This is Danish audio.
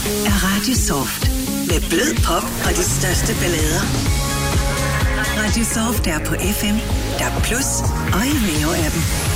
er Radio Soft. Med blød pop og de største ballader. Radio Soft er på FM, der Plus og i Neo-appen.